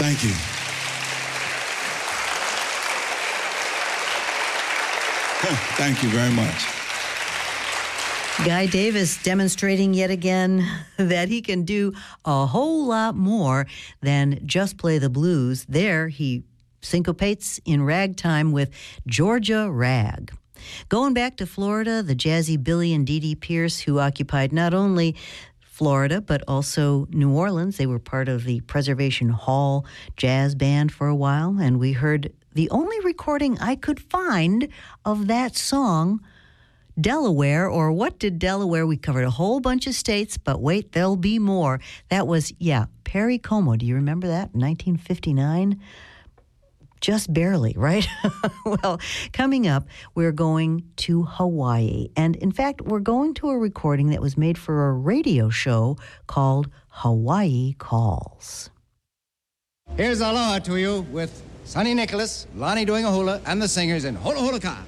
Thank you. Thank you very much. Guy Davis demonstrating yet again that he can do a whole lot more than just play the blues. There he syncopates in ragtime with Georgia Rag. Going back to Florida, the jazzy Billy and Dee Dee Pierce, who occupied not only Florida, but also New Orleans. They were part of the Preservation Hall Jazz Band for a while, and we heard the only recording I could find of that song, Delaware, or What Did Delaware? We covered a whole bunch of states, but wait, there'll be more. That was, Perry Como. Do you remember that? 1959? Just barely, right? Well, coming up, we're going to Hawaii. And in fact, we're going to a recording that was made for a radio show called Hawaii Calls. Here's Aloha to you with Sonny Nicholas, Lonnie doing a hula, and the singers in Hula Hula Ka.